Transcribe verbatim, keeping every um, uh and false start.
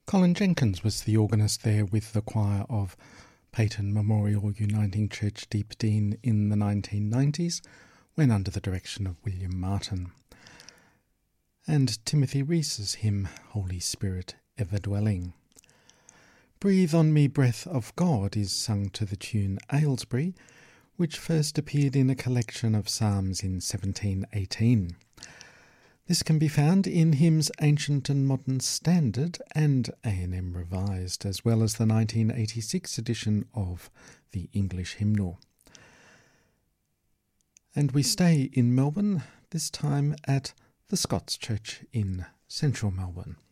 Colin Jenkins was the organist there with the choir of Peyton Memorial Uniting Church Deepdene in the nineteen nineties, when under the direction of William Martin. And Timothy Rees's hymn, Holy Spirit Ever Dwelling. Breathe on Me Breath of God is sung to the tune Aylesbury, which first appeared in a collection of psalms in seventeen eighteen. This can be found in Hymns Ancient and Modern Standard and A and M Revised, as well as the nineteen eighty-six edition of the English Hymnal. And we stay in Melbourne, this time at the Scots Church in central Melbourne.